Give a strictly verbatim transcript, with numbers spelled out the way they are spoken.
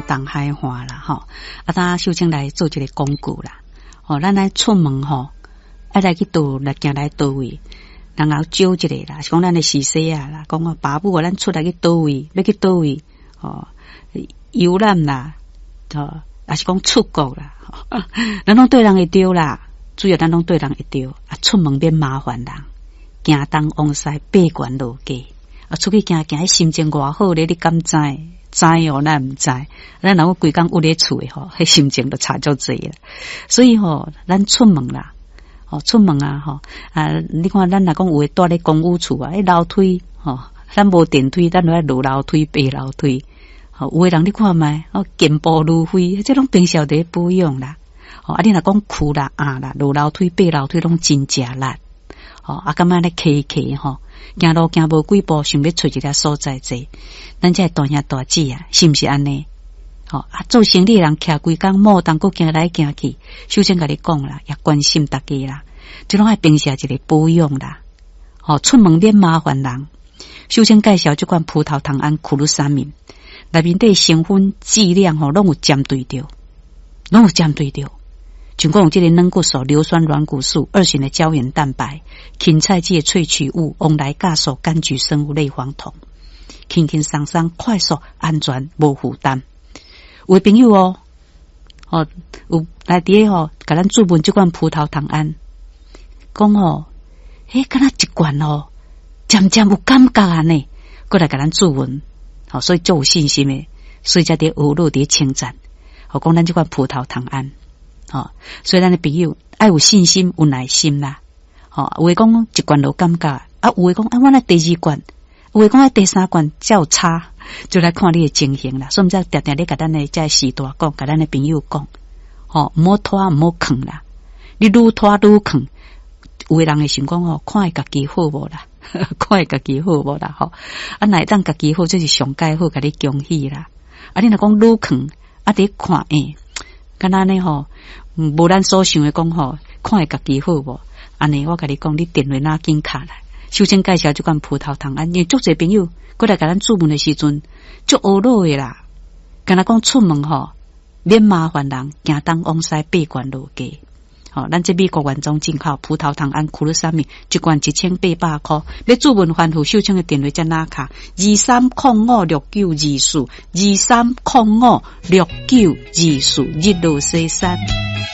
东海话啦吼，啊，咱修清来做一个广告啦，哦，咱来出门吼，爱来去倒来行来倒位，然后招一个啦，是讲咱的时势啊啦，讲啊爸母啊，咱出来去倒位，要去倒位，哦，游览啦，哦，也是讲出国啦，哦、咱拢对人会对啦，主要咱拢对人会对，啊，出门免麻烦人，行东往西八关路街。啊，出去行行，心情偌好咧，你敢知？知哦，咱唔知。咱若我规工窝咧厝诶吼，迄心情都差足济啦。所以吼，咱出门啦，哦，出门啊，吼啊，你看咱若讲有诶住咧公寓厝啊，迄楼梯吼，咱无电梯，咱就爱落楼梯、爬楼梯。吼，有诶人你看觅，哦，健步如飞，即种平时伫保养啦。哦，啊，你若讲哭啦、啊啦，落楼梯、爬楼梯拢真食力。哦，啊，感觉咧骑骑吼。行路行无几步，想要找一个所在坐，咱这大兄大姐啊，是毋是安尼？哦啊，做生意人徛规工，莫当个行来行去。首先甲你讲啦，也关心大家啦，即拢爱平时一个保养啦。哦，出门免麻烦人。首先介绍这款葡萄糖胺苦鲁沙敏，内面的成分质量吼，拢有针对着，拢有针对着。像讲有这个软骨素、硫酸软骨素、二型的胶原蛋白、芹菜剂萃取物、翁来酵素、柑橘生物类黄酮，轻轻松松、快速、安全、无负担。有的朋友哦，哦有来伫个吼，甲咱注文这款葡萄糖胺，讲哦，迄敢若一罐哦，渐渐有感觉安尼，过来甲咱注文，好、哦，所以就有信心的，所以才伫学路伫称赞，我讲咱这款葡萄糖胺。哦，所以咱的朋友爱有信心、有耐心啦。哦，有诶讲一罐就感觉，啊，有诶讲啊，我来第二罐，有诶讲啊第三罐才有差，就来看你的情形啦。所以，我们定定咧甲咱的这时大讲，甲咱的朋友讲，哦，唔好拖，唔好坑啦。你愈拖愈坑，有诶人会想讲哦，看伊家己好无啦，看伊家己好无啦，吼、哦。啊，乃当家己好，这是上介好，甲你恭喜啦。啊，你若讲愈坑，啊，得看诶。敢若呢吼，无咱所想的讲吼，看会家己好无？安尼我甲你讲，你电话拿紧卡来。首先介绍这款葡萄糖胺，因为足侪朋友过来甲咱注文的时阵，足懊恼的啦。敢若讲出门吼，免麻烦人，行东往西八关路街。吼、哦，咱这美国原装进口葡萄糖胺苦鲁沙米，一罐一千八百块。要注文欢呼秀清的电话才拿卡，二三零五六九二四，二三零五六九二四，日落西山。